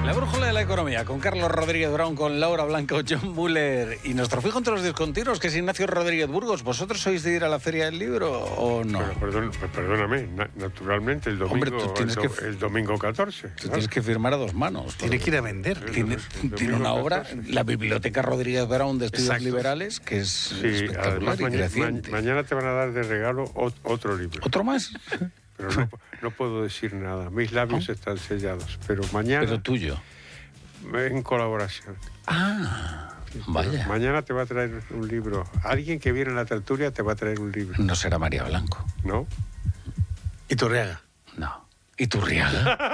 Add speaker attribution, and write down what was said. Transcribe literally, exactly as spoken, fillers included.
Speaker 1: La brújula de la economía, con Carlos Rodríguez Brown, con Laura Blanco, John Muller y nuestro fijo entre los discontinuos, que es Ignacio Rodríguez Burgos. ¿Vosotros sois de ir a la Feria del Libro o no?
Speaker 2: Pero, perdón, perdóname, na- naturalmente el domingo,
Speaker 1: Hombre, tú tienes
Speaker 2: el, do-
Speaker 1: que-
Speaker 2: el domingo catorce.
Speaker 1: Tú
Speaker 2: claro.
Speaker 1: tienes que firmar a dos manos.
Speaker 3: Tiene que ir a vender.
Speaker 1: Tiene,
Speaker 2: El
Speaker 1: tiene una
Speaker 2: domingo
Speaker 1: obra,
Speaker 2: catorce.
Speaker 1: la Biblioteca Rodríguez Brown de Estudios
Speaker 3: Exacto.
Speaker 1: Liberales, que es
Speaker 2: Sí,
Speaker 1: espectacular
Speaker 2: además
Speaker 1: y
Speaker 2: maña-
Speaker 1: creciente.
Speaker 2: ma- mañana te van a dar de regalo ot- otro libro.
Speaker 1: ¿Otro más?
Speaker 2: Pero no, no puedo decir nada. Mis labios están sellados. Pero mañana,
Speaker 1: Pero tuyo.
Speaker 2: en colaboración.
Speaker 1: Ah,
Speaker 2: Pero
Speaker 1: vaya.
Speaker 2: mañana te va a traer un libro. Alguien que viene a la tertulia te va a traer un libro,
Speaker 1: No será María Blanco.
Speaker 2: ¿no?
Speaker 3: Y Turriaga.
Speaker 1: No. ¿Y Turriaga?